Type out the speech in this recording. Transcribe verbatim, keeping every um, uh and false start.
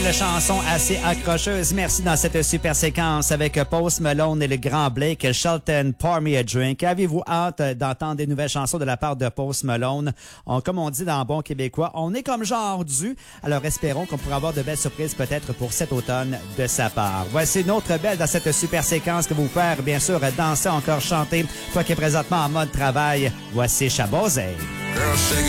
belle chanson assez accrocheuse. Merci dans cette super séquence avec Post Malone et le grand Blake Shelton, Pour Me a Drink. Avez-vous hâte d'entendre des nouvelles chansons de la part de Post Malone? On, comme on dit dans bon québécois, on est comme genre dû. Alors espérons qu'on pourra avoir de belles surprises peut-être pour cet automne de sa part. Voici une autre belle dans cette super séquence que vous faire bien sûr danser, encore chanter. Toi qui es présentement en mode travail, voici Chabosey. Girl, shake